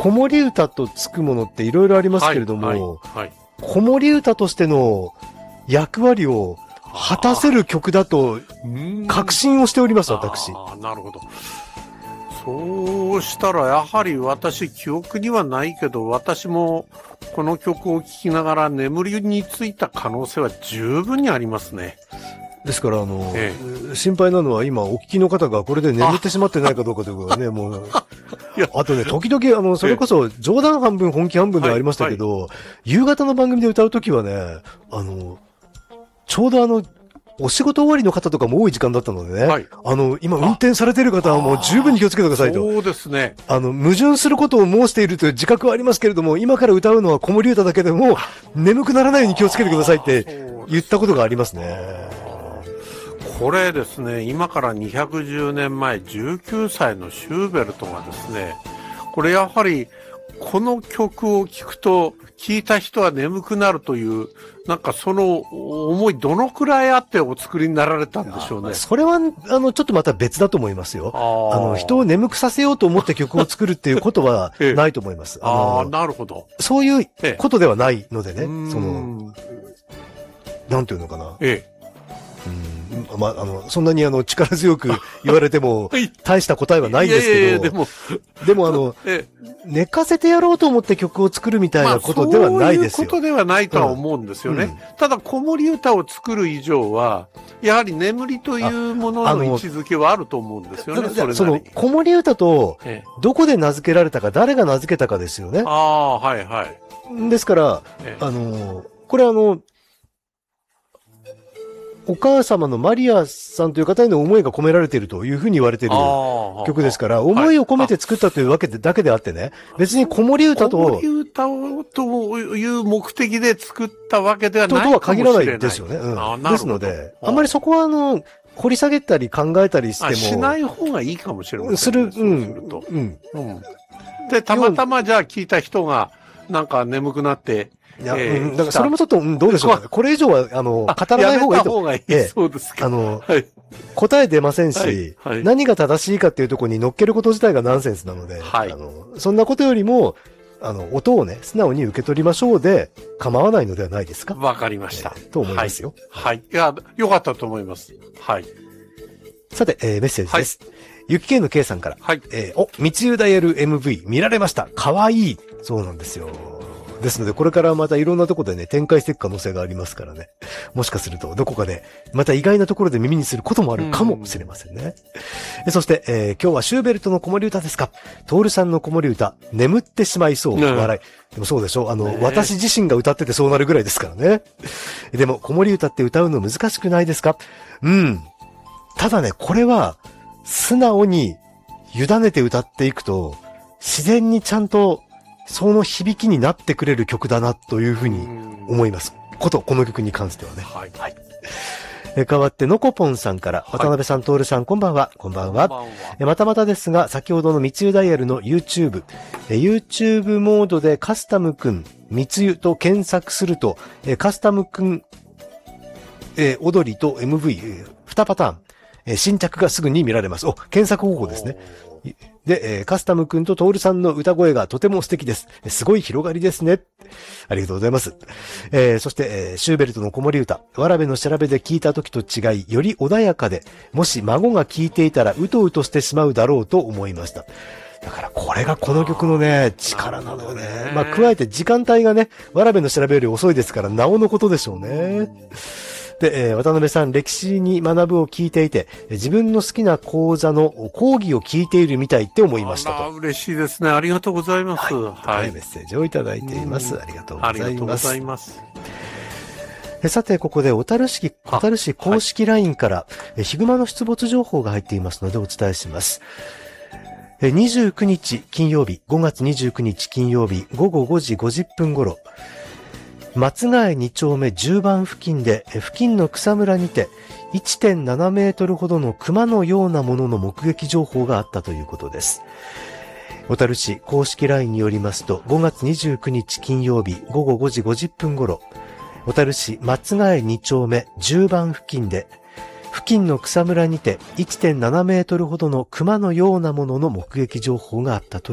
子守歌とつくものっていろいろありますけれども、 はいはいはい、 子守歌としての役割を果たせる曲だと確信をしております、私。 なるほど。そうしたらやはり私記憶にはないけど、私もこの曲を聴きながら眠りについた可能性は十分にありますね。 ですから心配なのは今お聞きの方がこれで眠ってしまってないかどうかということはね、もう。あとね、時々それこそ冗談半分本気半分ではありましたけど、夕方の番組で歌うときはね、ちょうどお仕事終わりの方とかも多い時間だったのでね。はい、今運転されている方はもう十分に気をつけてくださいと。 そうですね。 矛盾することを申しているという自覚はありますけれども、今から歌うのは子守歌だけでも、眠くならないように気をつけてくださいって言ったことがありますね。 これですね、今から210年前、19歳のシューベルトがですね、これやはり、この曲を聴くと、聴いた人は眠くなるという、なんかその思いどのくらいあってお作りになられたんでしょうね。 それは、ちょっとまた別だと思いますよ。人を眠くさせようと思って曲を作るっていうことはないと思います。 なるほど。 そういうことではないのでね、なんていうのかな。そんなに力強く言われても、大した答えはないんですけど、でも寝かせてやろうと思って曲を作るみたいなことではないですよ。 そういうことではないとは思うんですよね。ただ、子守歌を作る以上は、やはり眠りというものの位置づけはあると思うんですよね。 その子守歌と、どこで名付けられたか、誰が名付けたかですよね。 はいはい。 ですから、これお母様のマリアさんという方への思いが込められているというふうに言われている曲ですから、思いを込めて作ったというわけだけであってね、別に子守歌と、 子守歌という目的で作ったわけではないとは限らないですよね。ですので、あまりそこは掘り下げたり考えたりしても。 しない方がいいかもしれませんね。 する。 で、たまたまじゃあ聞いた人が、なんか眠くなって、 だからそれもちょっと、どうでしょうか。これ以上は、語らない方がいいと。 そうですか。 答え出ませんし、何が正しいかっていうところに乗っけること自体がナンセンスなので、そんなことよりも、音をね、素直に受け取りましょうで、構わないのではないですか。 わかりました。 と思いますよ。 はい。いや、よかったと思います。はい。 さて、メッセージです。ゆきけいの K さんから。三つゆダイヤル MV 見られました。かわいい。そうなんですよ。ですので、これからまたいろんなところでね、展開していく可能性がありますからね。もしかすると、どこかで、また意外なところで耳にすることもあるかもしれませんね。そして、今日はシューベルトの子守歌ですか。トールさんの子守歌、眠ってしまいそう。笑い。でもそうでしょ。私自身が歌っててそうなるぐらいですからね。でも、子守歌って歌うの難しくないですか？ただね、これは、素直に委ねて歌っていくと、自然にちゃんと、その響きになってくれる曲だなというふうに思います。この曲に関してはね。はい。代わって、のこぽんさんから、渡辺さん、トールさん、こんばんは。こんばんは。またまたですが、先ほどの三つゆダイヤルの YouTube モードでカスタムくん、三つゆと検索すると、カスタムくん、踊りと MV、2パターン、新着がすぐに見られます。検索方法ですね。で、カスタムくんとトールさんの歌声がとても素敵です。すごい広がりですね。ありがとうございます。そして、シューベルトの子守歌、わらべの調べで聞いた時と違い、より穏やかで、もし孫が聞いていたらうとうとしてしまうだろうと思いました。だからこれがこの曲のね、力なのよね。加えて時間帯がね、わらべの調べより遅いですから、なおのことでしょうね。で、渡辺さん、歴史に学ぶを聞いていて、自分の好きな講座の講義を聞いているみたいって思いましたと。 嬉しいですね。ありがとうございます。 はい。メッセージをいただいています。ありがとうございます。 ありがとうございます。 さて、ここで小樽市公式 LINE から、ヒグマの出没情報が入っていますのでお伝えします。29日金曜日、5月29日金曜日、午後5時50分頃、松ヶ江2丁目10番付近で、付近の草むらにて 1.7 メートルほどの熊のようなものの目撃情報があったということです。小樽市公式 LINE によりますと、5月29日金曜日午後5時50分頃、小樽市松ヶ江2丁目10番付近で、付近の草むらにて 1.7 メートルほどの熊のようなものの目撃情報があったと